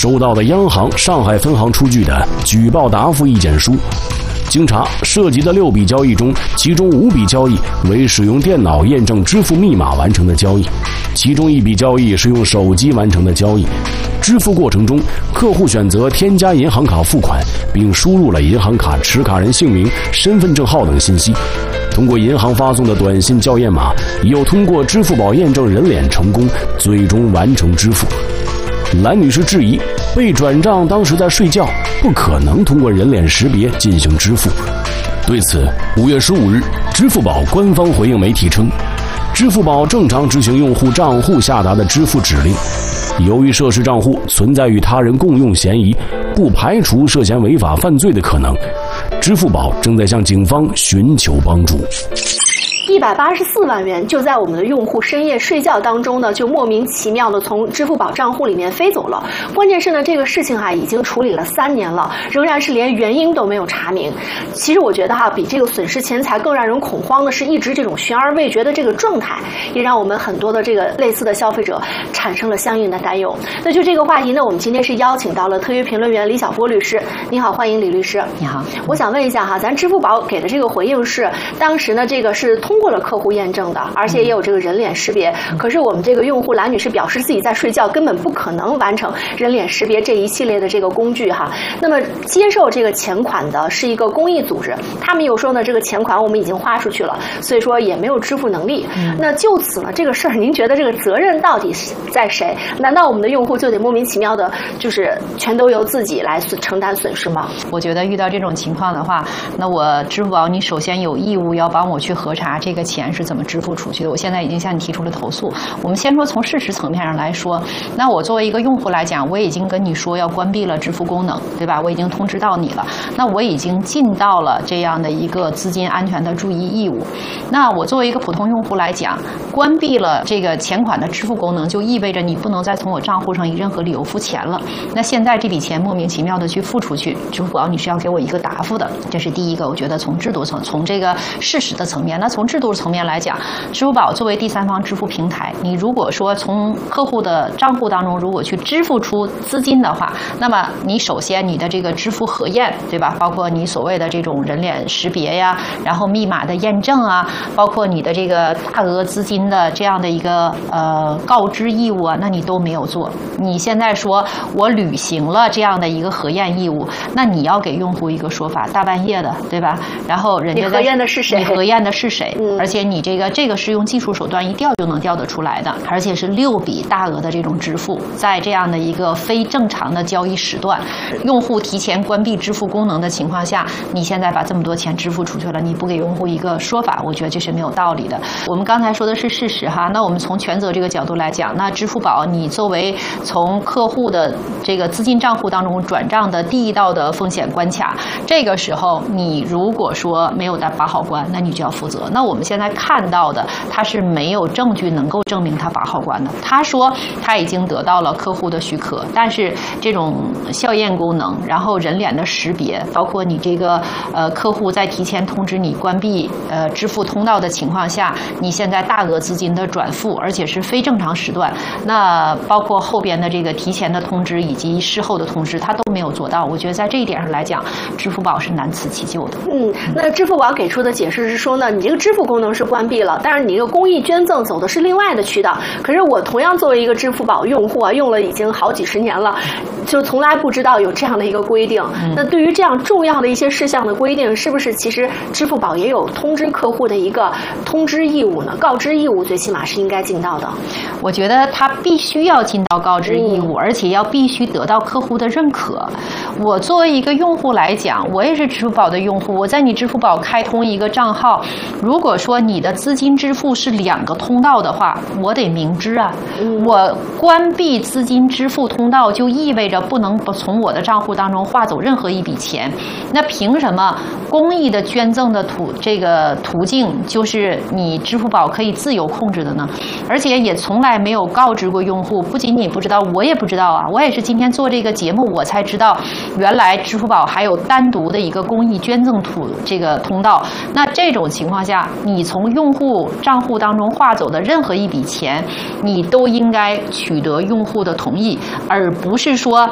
收到了央行上海分行出具的举报答复意见书。经查，涉及的6笔交易中，其中5笔交易为使用电脑验证支付密码完成的交易，其中1笔交易是用手机完成的交易。支付过程中，客户选择添加银行卡付款，并输入了银行卡持卡人姓名、身份证号等信息。通过银行发送的短信校验码，又通过支付宝验证人脸成功，最终完成支付。蓝女士质疑，被转账当时在睡觉，不可能通过人脸识别进行支付。对此，5月15日，支付宝官方回应媒体称，支付宝正常执行用户账户下达的支付指令，由于涉事账户存在与他人共用嫌疑，不排除涉嫌违法犯罪的可能。支付宝正在向警方寻求帮助。 184万元就在我们的用户深夜睡觉当中呢，就莫名其妙的从支付宝账户里面飞走了。关键是呢，这个事情已经处理了3年了，仍然是连原因都没有查明。其实我觉得比这个损失钱财更让人恐慌的是，一直这种悬而未决的这个状态，也让我们很多的这个类似的消费者产生了相应的担忧。那就这个话题呢，我们今天是邀请到了特约评论员李晓波律师。你好，欢迎李律师。 你好， 我想问一下咱支付宝给的这个回应是，当时呢这个是通过了客户验证的，而且也有这个人脸识别。可是我们这个用户蓝女士表示自己在睡觉，根本不可能完成人脸识别这一系列的这个工具那么接受这个钱款的是一个公益组织，他们又说呢，这个钱款我们已经花出去了，所以说也没有支付能力。那就此呢，这个事儿您觉得这个责任到底在谁？难道我们的用户就得莫名其妙的，就是全都由自己来承担损失吗？ 我觉得遇到这种情况的话，那我支付宝你首先有义务要帮我去核查这个钱是怎么支付出去的。我现在已经向你提出了投诉。我们先说从事实层面上来说，那我作为一个用户来讲，我已经跟你说要关闭了支付功能，对吧？我已经通知到你了，那我已经尽到了这样的一个资金安全的注意义务。那我作为一个普通用户来讲，关闭了这个钱款的支付功能，就意味着你不能再从我账户上以任何理由付钱了。那现在这笔钱莫名其妙的去付出去，支付宝你是要给我一个答复的，这是第一个。我觉得从制度从这个事实的层面，那从制度层面来讲，支付宝作为第三方支付平台，你如果说从客户的账户当中如果去支付出资金的话，那么你首先你的这个支付核验，对吧？包括你所谓的这种人脸识别呀，然后密码的验证啊，包括你的这个大额资金的这样的一个告知义务啊，那你都没有做。你现在说我履行了这样的一个核验义务，那你要给用户一个说法，大半夜的，对吧？然后人家你核验的是谁？ 你核验的是谁？而且你这个是用技术手段一调就能调得出来的，而且是6笔大额的这种支付，在这样的一个非正常的交易时段，用户提前关闭支付功能的情况下，你现在把这么多钱支付出去了，你不给用户一个说法，我觉得这是没有道理的。我们刚才说的是事实那我们从权责这个角度来讲，那支付宝你作为从客户的这个资金账户当中转账的第一道的风险关卡，这个时候你如果说没有把好关，那你就要负责。那我们现在看到的，他是没有证据能够证明他把好关的。他说他已经得到了客户的许可，但是这种校验功能，然后人脸的识别，包括你这个客户在提前通知你关闭支付通道的情况下，你现在大额资金的转付，而且是非正常时段，那包括后边的这个提前的通知以及事后的通知，他都没有做到。我觉得在这一点上来讲，支付宝是难辞其咎的。 那支付宝给出的解释是说呢，你这个支付功能是关闭了，但是你这个公益捐赠走的是另外的渠道。可是我同样作为一个支付宝用户用了已经好几十年了，就从来不知道有这样的一个规定。那对于这样重要的一些事项的规定，是不是其实支付宝也有通知客户的一个通知义务呢？告知义务最起码是应该尽到的。 我觉得他必须要尽到告知义务，而且要必须得到客户的认可。我作为一个用户来讲，我也是支付宝的用户，我在你支付宝开通一个账号，如果说你的资金支付是2个通道的话，我得明知啊。我关闭资金支付通道，就意味着不能从我的账户当中划走任何一笔钱。那凭什么公益的捐赠的途径就是你支付宝可以自由控制的呢？而且也从来没有告知过用户，不仅仅不知道，我也不知道啊。我也是今天做这个节目，我才知道原来支付宝还有单独的一个公益捐赠通道。那这种情况下，你从用户账户当中划走的任何一笔钱，你都应该取得用户的同意，而不是说